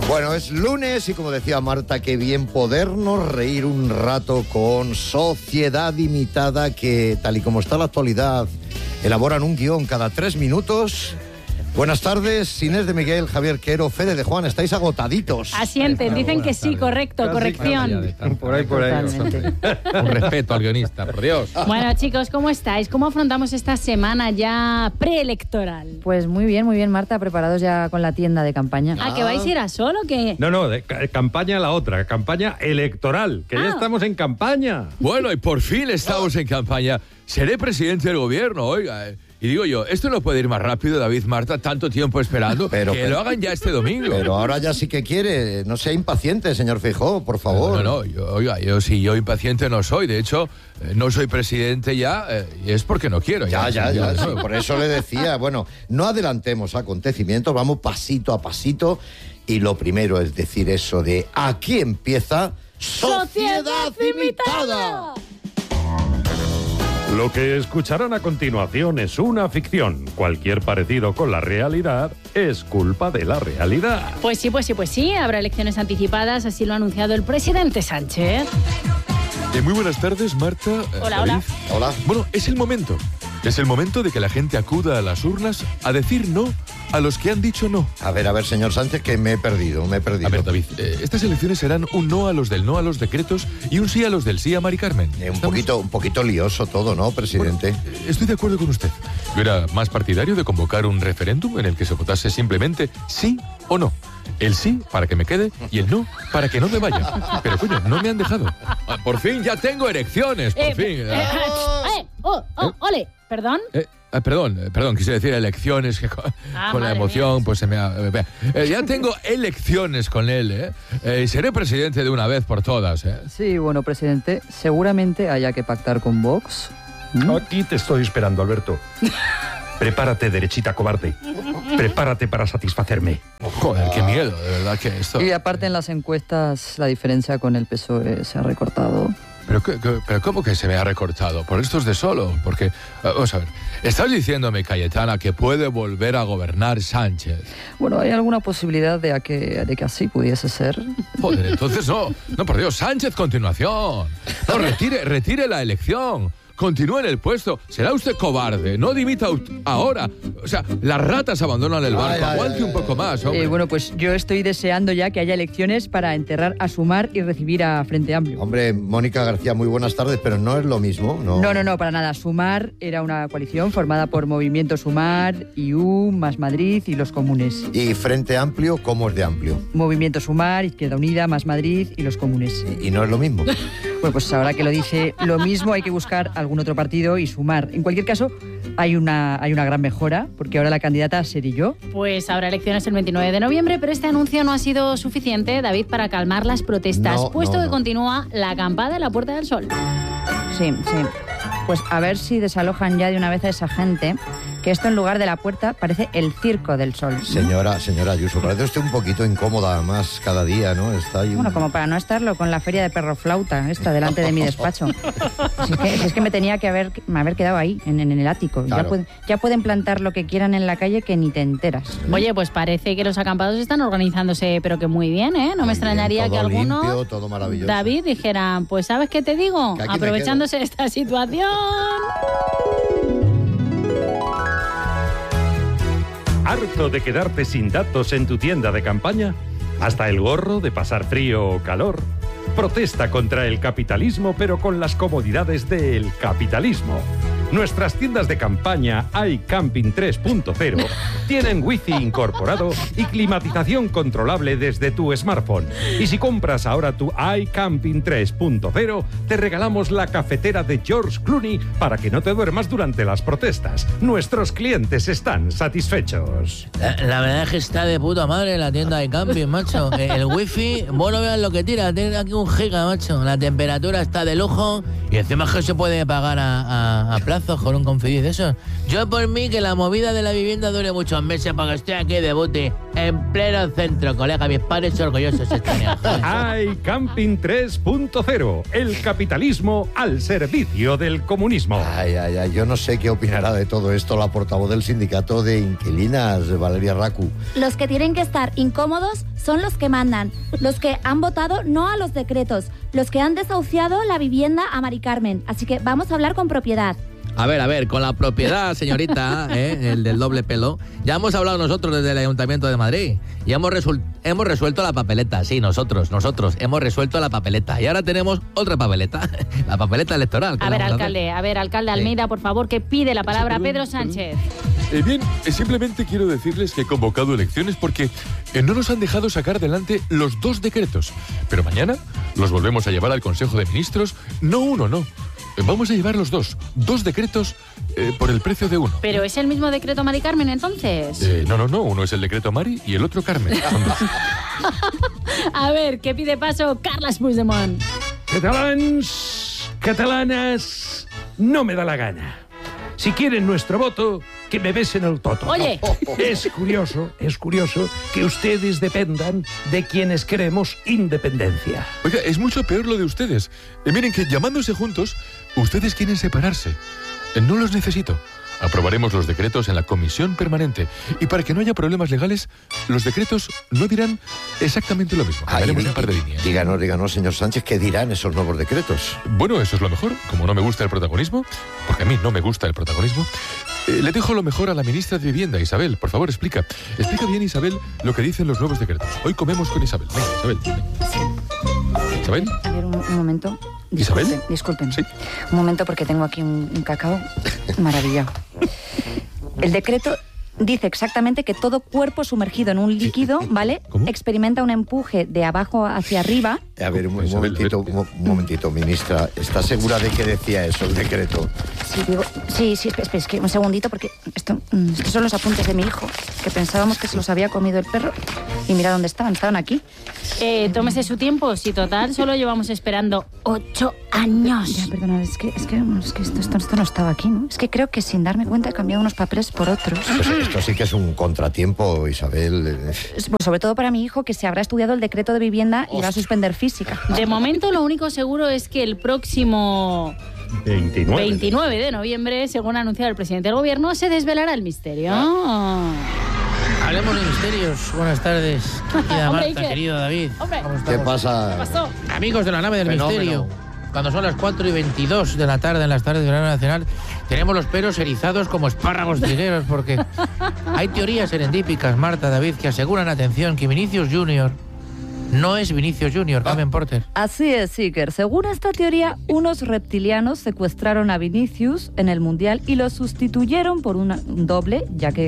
Bueno, es lunes y como decía Marta, qué bien podernos reír un rato con Sociedad Limitada, que tal y como está la actualidad, elaboran un guión cada 3 minutos. Buenas tardes, Inés de Miguel, Javier Quero, Fede de Juan, estáis agotaditos. Asienten, dicen que sí, correcto, corrección. Por ahí. Un respeto al guionista, por Dios. Bueno, chicos, ¿cómo estáis? ¿Cómo afrontamos esta semana ya preelectoral? Pues muy bien, Marta, preparados ya con la tienda de campaña. ¿Ah, que vais a ir a solo o qué? No, de campaña la otra, campaña electoral, que ya estamos en campaña. Bueno, y por fin estamos en campaña. Seré presidente del gobierno, oiga. Y digo yo, esto no puede ir más rápido, David, Marta, tanto tiempo esperando, pero lo hagan ya este domingo. Pero ahora ya sí que quiere, no sea impaciente, señor Feijóo, por favor. No, yo impaciente no soy, de hecho, no soy presidente ya, y es porque no quiero. Ya, sí, por eso le decía, bueno, no adelantemos acontecimientos, vamos pasito a pasito, y lo primero es decir eso de, aquí empieza Sociedad Limitada. Lo que escucharán a continuación es una ficción. Cualquier parecido con la realidad es culpa de la realidad. Pues sí, habrá elecciones anticipadas, así lo ha anunciado el presidente Sánchez. Muy buenas tardes, Marta. Hola. Bueno, es el momento de que la gente acuda a las urnas a decir no a los que han dicho no. A ver, señor Sánchez, que me he perdido. A ver, David, estas elecciones serán un no a los del no a los decretos y un sí a los del sí a Mari Carmen. Un poquito lioso todo, ¿no, presidente? Bueno, estoy de acuerdo con usted. Yo era más partidario de convocar un referéndum en el que se votase simplemente sí o no. El sí para que me quede y el no para que no me vaya. Pero coño, no me han dejado. Por fin ya tengo elecciones, por fin. Ole, ¿perdón? Perdón, quise decir elecciones, que con la emoción mía. Pues se me ha... ya tengo elecciones con él, y seré presidente de una vez por todas, Sí, bueno, presidente, seguramente haya que pactar con Vox. Aquí te estoy esperando, Alberto. Prepárate, derechita cobarde. Prepárate para satisfacerme. Joder, qué miedo, de verdad que esto... Y aparte en las encuestas la diferencia con el PSOE se ha recortado. ¿Pero cómo que se me ha recortado? Por estos de solo, porque... vamos a ver, ¿estás diciéndome, Cayetana, que puede volver a gobernar Sánchez? Bueno, ¿hay alguna posibilidad de que así pudiese ser? Joder, entonces no, por Dios, Sánchez, continuación. No, retire la elección. Continúe en el puesto. Será usted cobarde. No dimita ahora. O sea, las ratas abandonan el barco. Aguante un poco más, hombre. Bueno, pues yo estoy deseando ya que haya elecciones para enterrar a Sumar y recibir a Frente Amplio. Hombre, Mónica García, muy buenas tardes, pero no es lo mismo, ¿no? No, para nada. Sumar era una coalición formada por Movimiento Sumar, IU, Más Madrid y los comunes. ¿Y Frente Amplio, cómo es de amplio? Movimiento Sumar, Izquierda Unida, Más Madrid y los comunes. ¿Y no es lo mismo? Bueno, pues ahora que lo dice lo mismo, hay que buscar algún otro partido y sumar. En cualquier caso, hay una gran mejora, porque ahora la candidata seré yo. Pues habrá elecciones el 29 de noviembre, pero este anuncio no ha sido suficiente, David, para calmar las protestas, puesto que continúa la acampada en la Puerta del Sol. Sí. Pues a ver si desalojan ya de una vez a esa gente, que esto en lugar de la puerta parece el Circo del Sol. Señora Ayuso, parece usted un poquito incómoda más cada día, ¿no? Está ahí Bueno, como para no estarlo con la feria de perro flauta, esta delante de mi despacho. Si es que me tenía que haber quedado ahí, en el ático. Claro. Ya pueden plantar lo que quieran en la calle que ni te enteras. Oye, pues parece que los acampados están organizándose, pero que muy bien, ¿eh? No me extrañaría todo que alguno, limpio, todo maravilloso. David, dijera, pues ¿sabes qué te digo? Aprovechándose de esta situación. ¿Harto de quedarte sin datos en tu tienda de campaña? ¿Hasta el gorro de pasar frío o calor? Protesta contra el capitalismo, pero con las comodidades del capitalismo. Nuestras tiendas de campaña iCamping 3.0 tienen wifi incorporado y climatización controlable desde tu smartphone. Y si compras ahora tu iCamping 3.0, te regalamos la cafetera de George Clooney para que no te duermas durante las protestas. Nuestros clientes están satisfechos. La verdad es que está de puta madre la tienda de camping, macho. El wifi, vos no veas lo que tira, tiene aquí 1 giga, macho. La temperatura está de lujo y encima es que se puede pagar a plazo. plazos con un Confidis de eso. Yo por mí que la movida de la vivienda dure muchos meses para que esté aquí de booty, en pleno centro, colega. Mis padres son orgullosos están. ¡Ay, Camping 3.0! El capitalismo al servicio del comunismo. Ay, yo no sé qué opinará de todo esto la portavoz del sindicato de inquilinas, Valeria Racu. Los que tienen que estar incómodos son los que mandan, los que han votado no a los decretos, los que han desahuciado la vivienda a Mari Carmen. Así que vamos a hablar con propiedad. A ver, con la propiedad, señorita, el del doble pelo, ya hemos hablado nosotros desde el Ayuntamiento de Madrid y hemos resuelto la papeleta, sí, nosotros hemos resuelto la papeleta y ahora tenemos otra papeleta, la papeleta electoral. A ver, alcalde Almeida, por favor, que pide la palabra Pedro Sánchez. Bien, simplemente quiero decirles que he convocado elecciones porque no nos han dejado sacar adelante los 2 decretos, pero mañana los volvemos a llevar al Consejo de Ministros, no uno, no. Vamos a llevar los 2 decretos por el precio de uno. ¿Pero es el mismo decreto Mari Carmen, entonces? No, uno es el decreto Mari y el otro Carmen. Son 2. A ver, ¿qué pide paso Carles Puigdemont? Catalans, catalanas, no me da la gana. Si quieren nuestro voto, que me besen el toto. Oye. Es curioso que ustedes dependan de quienes queremos independencia. Oiga, es mucho peor lo de ustedes. Miren que llamándose juntos, ustedes quieren separarse. No los necesito. Aprobaremos los decretos en la comisión permanente. Y para que no haya problemas legales, los decretos no dirán exactamente lo mismo. Haremos un par de líneas. Díganos, señor Sánchez, ¿qué dirán esos nuevos decretos? Bueno, eso es lo mejor. Como no me gusta el protagonismo, porque a mí no me gusta el protagonismo, le dejo lo mejor a la ministra de Vivienda, Isabel. Por favor, explica bien, Isabel, lo que dicen los nuevos decretos. Hoy comemos con Isabel. Venga, Isabel. Venga. ¿Isabel? A ver, un momento. Disculpen. Sí. Un momento, porque tengo aquí un cacao maravillado. El decreto dice exactamente que todo cuerpo sumergido en un líquido, ¿vale? ¿Cómo? Experimenta un empuje de abajo hacia arriba. A ver, un momentito, ministra. ¿Está segura de que decía eso el decreto? Sí, espera, es que un segundito, porque estos son los apuntes de mi hijo, que pensábamos que se los había comido el perro. Y mira dónde estaban aquí. Tómese su tiempo, si total solo llevamos esperando 8 años. Ya, perdona, es que esto no estaba aquí, ¿no? Es que creo que sin darme cuenta he cambiado unos papeles por otros. Pues esto sí que es un contratiempo, Isabel. Pues sobre todo para mi hijo, que se habrá estudiado el decreto de vivienda y va a suspender física. De momento lo único seguro es que el próximo 29 de noviembre, según ha anunciado el presidente del gobierno, se desvelará el misterio. Hablemos de misterios. Buenas tardes, querida Marta, querido David. ¿Qué pasa? ¿Qué pasó? Amigos de la nave del misterio. Cuando son las 4:22 de la tarde en las tardes de verano nacional, tenemos los pelos erizados como espárragos trigueros, porque hay teorías serendípicas, Marta, David, que aseguran, atención, que Vinicius Junior no es Vinicius Junior, Carmen Porter. Así es, Iker. Según esta teoría, unos reptilianos secuestraron a Vinicius en el Mundial y lo sustituyeron por un doble,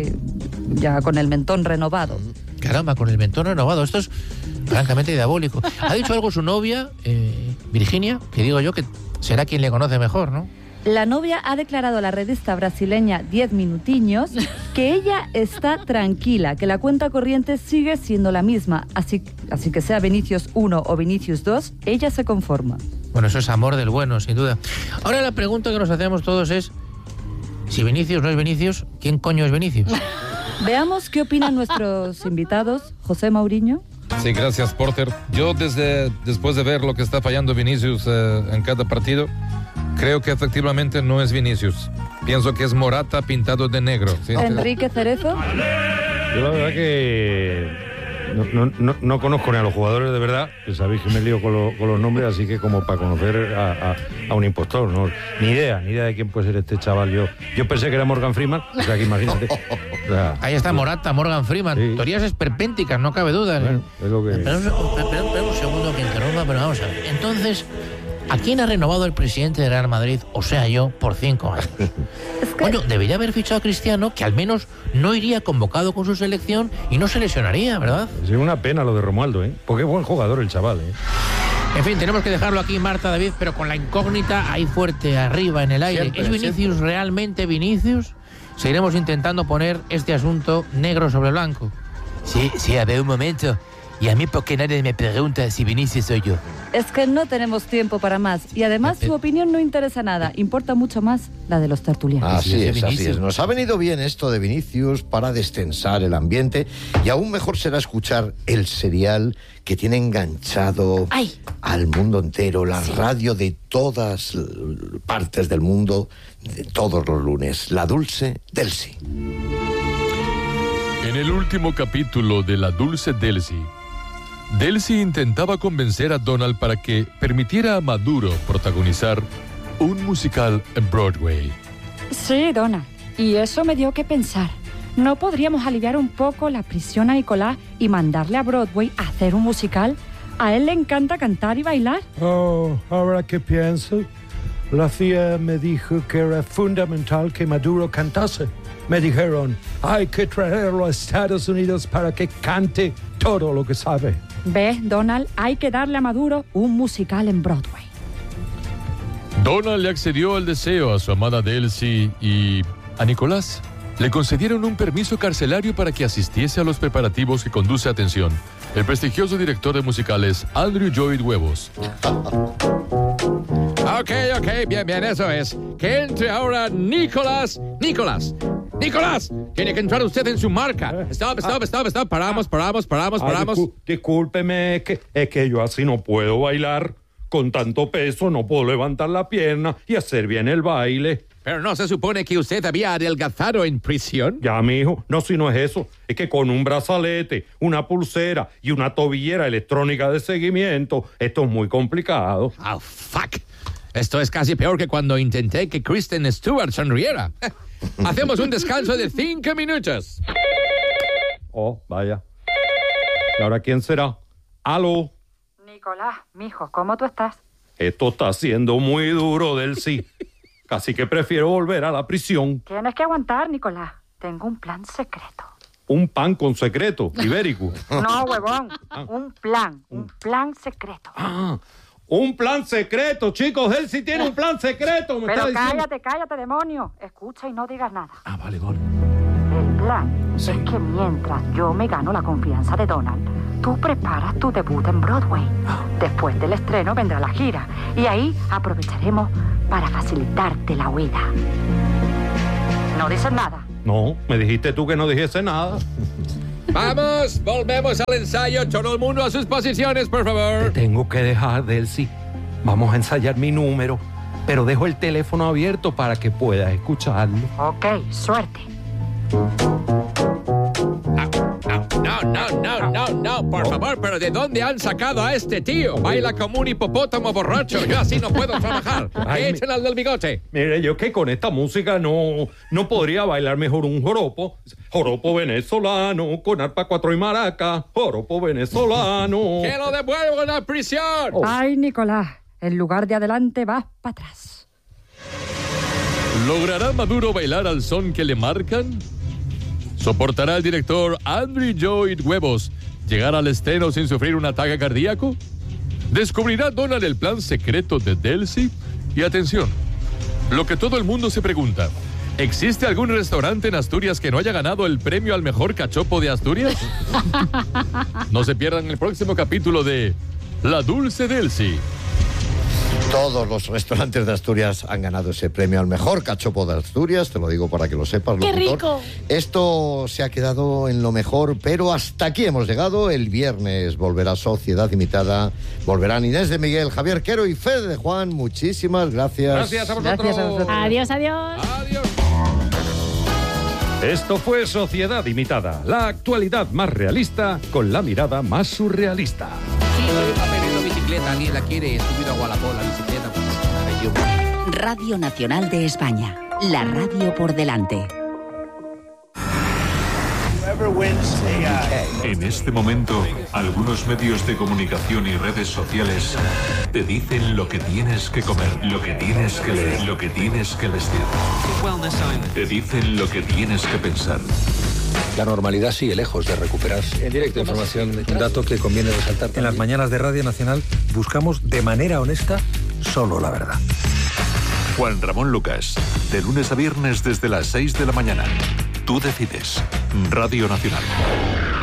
ya con el mentón renovado. Caramba, con el mentón renovado. Esto es francamente diabólico. Ha dicho algo su novia, Virginia, que digo yo que será quien le conoce mejor, ¿no? La novia ha declarado a la revista brasileña 10 Minutiños que ella está tranquila, que la cuenta corriente sigue siendo la misma, así que sea Vinicius 1 o Vinicius 2, ella se conforma. Bueno, eso es amor del bueno, sin duda. Ahora la pregunta que nos hacemos todos es, si Vinicius no es Vinicius, ¿quién coño es Vinicius? Veamos qué opinan nuestros invitados. José Mauriño. Sí, gracias, Porter. Yo después de ver lo que está fallando Vinicius en cada partido, creo que efectivamente no es Vinicius. Pienso que es Morata pintado de negro. ¿Sí? Enrique Cerezo. Yo la verdad que no conozco ni a los jugadores de verdad, que sabéis que me lío con los nombres, así que como para conocer a un impostor, ¿no? Ni idea de quién puede ser este chaval. Yo pensé que era Morgan Freeman, o sea que imagínate. O sea, ahí está Morata, Morgan Freeman. Sí. Teorías esperpénticas, no cabe duda. Bueno, es lo que... Espera un segundo que interrumpa, pero vamos a ver. Entonces, ¿a quién ha renovado el presidente de Real Madrid, o sea yo, por 5 años? Coño, debería haber fichado a Cristiano, que al menos no iría convocado con su selección y no se lesionaría, ¿verdad? Es una pena lo de Romualdo, ¿eh? Porque es buen jugador el chaval, ¿eh? En fin, tenemos que dejarlo aquí, Marta, David, pero con la incógnita ahí fuerte, arriba, en el aire. ¿Es Vinicius realmente Vinicius? Seguiremos intentando poner este asunto negro sobre blanco. Sí, a ver, un momento. ¿Y a mí por qué nadie me pregunta si Vinicius soy yo? Es que no tenemos tiempo para más. Y además su opinión no interesa nada. Importa mucho más la de los tertulianos. Así es. Nos ha venido bien esto de Vinicius para destensar el ambiente. Y aún mejor será escuchar el serial que tiene enganchado al mundo entero, la radio de todas partes del mundo, de todos los lunes. La Dulce Delcy. En el último capítulo de La Dulce Delcy, Delcy intentaba convencer a Donald para que permitiera a Maduro protagonizar un musical en Broadway. Sí, Donald, y eso me dio que pensar. ¿No podríamos aliviar un poco la prisión a Nicolás y mandarle a Broadway a hacer un musical? ¿A él le encanta cantar y bailar? Oh, ahora que pienso, la CIA me dijo que era fundamental que Maduro cantase. Me dijeron, hay que traerlo a Estados Unidos para que cante todo lo que sabe. ¿Ves, Donald? Hay que darle a Maduro un musical en Broadway. Donald le accedió al deseo a su amada Delcy y a Nicolás le concedieron un permiso carcelario para que asistiese a los preparativos que conduce, atención, el prestigioso director de musicales Andrew Lloyd Webber. Ok, bien, eso es. Que entre ahora Nicolás. ¡Nicolás! Tiene que entrar usted en su marca. Stop. Paramos. Discúlpeme, es que yo así no puedo bailar. Con tanto peso no puedo levantar la pierna y hacer bien el baile. ¿Pero no se supone que usted había adelgazado en prisión? Ya, mijo. No, si no es eso. Es que con un brazalete, una pulsera y una tobillera electrónica de seguimiento, esto es muy complicado. Oh, fuck. Esto es casi peor que cuando intenté que Kristen Stewart sonriera. Hacemos un descanso de 5 minutos. Oh, vaya. ¿Y ahora quién será? ¡Aló! Nicolás, mijo, ¿cómo tú estás? Esto está siendo muy duro, Delcy. Casi que prefiero volver a la prisión. Tienes que aguantar, Nicolás. Tengo un plan secreto. ¿Un pan con secreto ibérico? No, huevón. Un plan secreto. Un plan secreto, chicos. Delcy tiene un plan secreto. Pero cállate, demonio. Escucha y no digas nada. Vale. El plan es que mientras yo me gano la confianza de Donald, tú preparas tu debut en Broadway. Después del estreno vendrá la gira. Y ahí aprovecharemos para facilitarte la huida. ¿No dices nada? No, me dijiste tú que no dijese nada. Vamos, volvemos al ensayo. Todo el mundo a sus posiciones, por favor. Te tengo que dejar, Delcy. Vamos a ensayar mi número, pero dejo el teléfono abierto para que puedas escucharlo. Ok, suerte. No, por favor, pero ¿de dónde han sacado a este tío? Baila como un hipopótamo borracho. Yo así no puedo trabajar. Echen al del bigote. Mire, yo que con esta música no podría bailar mejor un joropo. Joropo venezolano, con arpa, cuatro y maraca. Joropo venezolano. ¡Que lo devuelvan a prisión! Ay, Nicolás, en lugar de adelante vas para atrás. ¿Logrará Maduro bailar al son que le marcan? ¿Soportará el director Andrew Lloyd Webber llegar al estreno sin sufrir un ataque cardíaco? ¿Descubrirá Donald el plan secreto de Delcy? Y atención, lo que todo el mundo se pregunta, ¿existe algún restaurante en Asturias que no haya ganado el premio al mejor cachopo de Asturias? No se pierdan el próximo capítulo de La Dulce Delcy. Todos los restaurantes de Asturias han ganado ese premio al mejor cachopo de Asturias, te lo digo para que lo sepas, locutor. ¡Qué rico! Esto se ha quedado en lo mejor, pero hasta aquí hemos llegado. El viernes volverá Sociedad Limitada, volverán Inés de Miguel, Javier Quero y Fede de Juan. Muchísimas gracias. Gracias a vosotros. Adiós. Adiós. Esto fue Sociedad Limitada, la actualidad más realista con la mirada más surrealista. Sí, estoy aprendiendo bicicleta. ¿Alguien la quiere? He subido a Gualapó la bicicleta. Radio Nacional de España. La radio por delante. En este momento, algunos medios de comunicación y redes sociales te dicen lo que tienes que comer, lo que tienes que leer, lo que tienes que vestir. Te dicen lo que tienes que pensar. La normalidad sigue lejos de recuperarse. En directo, información, un dato que conviene resaltar. En las mañanas de Radio Nacional buscamos de manera honesta solo la verdad. Juan Ramón Lucas, de lunes a viernes desde las 6 de la mañana. Tú decides. Radio Nacional.